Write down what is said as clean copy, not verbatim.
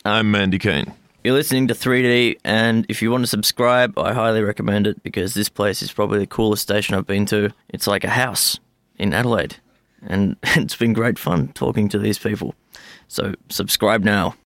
I'm Mandy Kane. You're listening to 3D, and if you want to subscribe, I highly recommend it because this place is probably the coolest station I've been to. It's like a house in Adelaide, and it's been great fun talking to these people. So subscribe now.